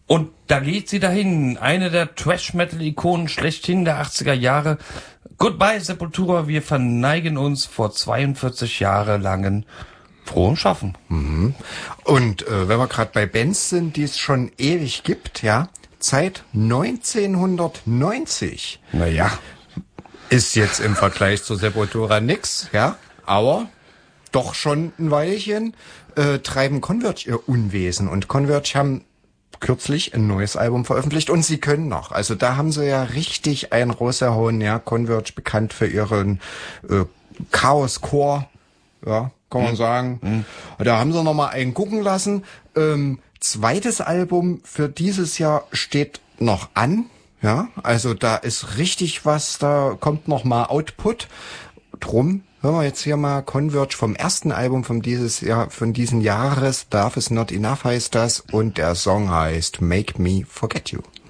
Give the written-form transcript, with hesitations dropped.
Und da geht sie dahin, eine der Thrash-Metal-Ikonen schlechthin der 80er Jahre. Goodbye Sepultura, wir verneigen uns vor 42 Jahre langen frohen Schaffen. Mhm. Und wenn wir gerade bei Bands sind, die es schon ewig gibt, ja, seit 1990. Naja. Ist jetzt im Vergleich zu Sepultura nix, ja, aber doch schon ein Weilchen treiben Converge ihr Unwesen. Und Converge haben kürzlich ein neues Album veröffentlicht und sie können noch. Also da haben sie ja richtig einen rausgehauen, ja. Converge bekannt für ihren Chaos-Core, ja, kann man sagen. Da haben sie noch mal einen gucken lassen. Zweites Album für dieses Jahr steht noch an, ja. Also da ist richtig was, da kommt noch mal Output. Drum hören wir jetzt hier mal Converge vom ersten Album von diesen Jahres. Love is Not Enough heißt das und der Song heißt Make Me Forget You.